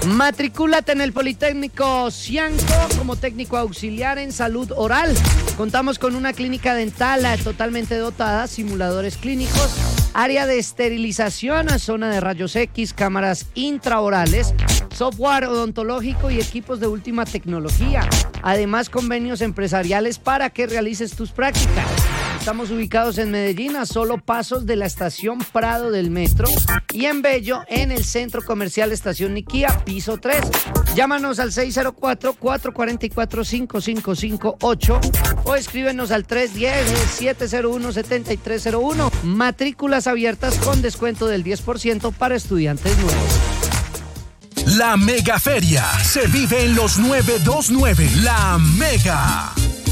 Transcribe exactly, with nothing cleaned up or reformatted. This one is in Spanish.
Matricúlate en el Politécnico Cianco como técnico auxiliar en salud oral. Contamos con una clínica dental totalmente dotada, simuladores clínicos, área de esterilización, zona de rayos X, cámaras intraorales, software odontológico y equipos de última tecnología. Además, convenios empresariales para que realices tus prácticas. Estamos ubicados en Medellín, a solo pasos de la estación Prado del metro, y en Bello, en el centro comercial Estación Niquía, piso tres. Llámanos al seis cero cuatro, cuatro cuatro cuatro, cinco cinco cinco ocho o escríbenos al tres uno cero, siete cero uno, siete tres cero uno. Matrículas abiertas con descuento del diez por ciento para estudiantes nuevos. La Mega Feria se vive en los nueve dos nueve. La Mega.